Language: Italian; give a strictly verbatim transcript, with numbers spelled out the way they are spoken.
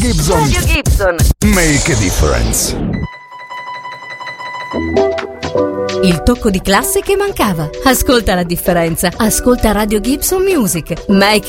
Gibson. Radio Gibson. Make a difference. Il tocco di classe che mancava. Ascolta la differenza. Ascolta Radio Gibson Music. Make